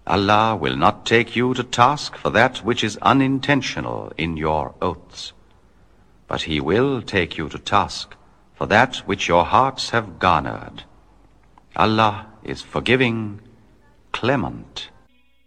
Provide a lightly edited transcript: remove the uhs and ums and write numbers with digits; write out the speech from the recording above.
Allah will not take you to task for that which is unintentional in your oaths, but He will take you to task for that which your hearts have garnered. Allah is forgiving, clement.